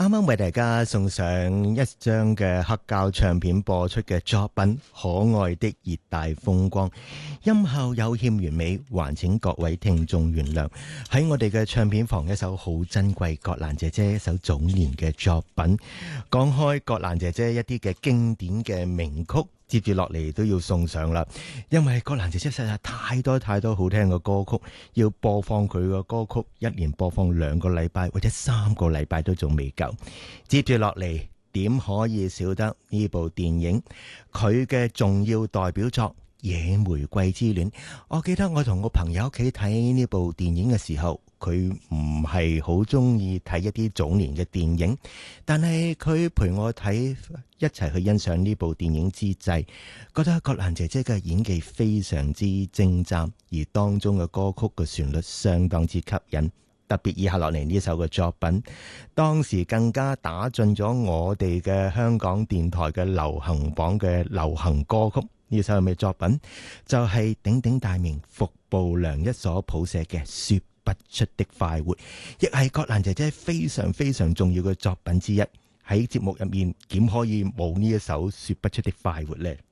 啱啱為大家送上一張嘅黑膠唱片播出嘅作品《可愛的熱帶風光》，音效有欠完美，還請各位聽眾原諒。喺我哋嘅唱片房，一首好珍貴葛蘭姐姐一首早年嘅作品。講開葛蘭姐姐一啲嘅經典嘅名曲，接住落嚟都要送上啦，因為葛蘭姐姐實在太多好聽嘅歌曲，要播放佢嘅歌曲，一連播放2個禮拜或者3個禮拜都仲未夠。接住落嚟，點可以少得呢部電影佢嘅重要代表作《野玫瑰之戀》。我記得我同我朋友屋企睇呢部電影嘅時候，佢唔係好中意睇一啲早年嘅電影，但係佢陪我睇，一齊去欣賞呢部電影之際，覺得葛蘭姐姐嘅演技非常之精湛，而當中嘅歌曲嘅旋律相當之吸引。特別以下落嚟呢首嘅作品，當時更加打進咗我哋嘅香港電台嘅流行榜嘅流行歌曲。呢首係咩作品？就係鼎鼎大名服部良一所譜寫嘅《說不出的快活》，亦係葛蘭姐姐非常重要嘅作品之一。喺節目入面，點可以冇呢一首《說不出的快活》呢？